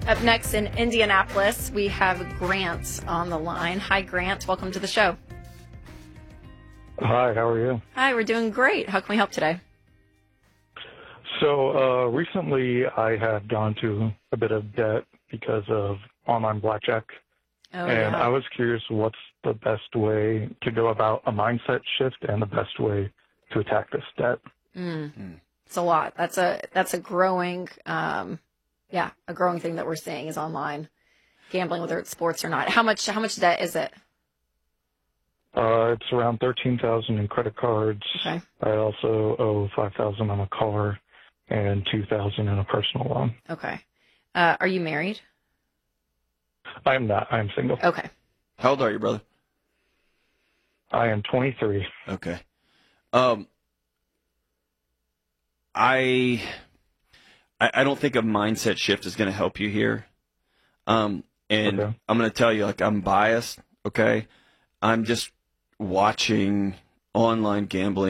Up next in Indianapolis, we have Grant on the line. Hi, Grant. Welcome to the show. Hi, how are you? Hi, we're doing great. How can we help today? So recently I had gone to a bit of debt because of online blackjack. And I was curious what's the best way to go about a mindset shift and the best way to attack this debt. It's a lot. That's a growing, a growing thing that we're seeing is online gambling, whether it's sports or not. How much debt is it? It's around $13,000 in credit cards. Okay. I also owe $5,000 on a car and $2,000 in a personal loan. Okay. Are you married? I am not. I am single. Okay. How old are you, brother? I am 23. Okay. I don't think a mindset shift is going to help you here. And Okay. I'm going to tell you, like, I'm biased, okay? I'm just watching online gambling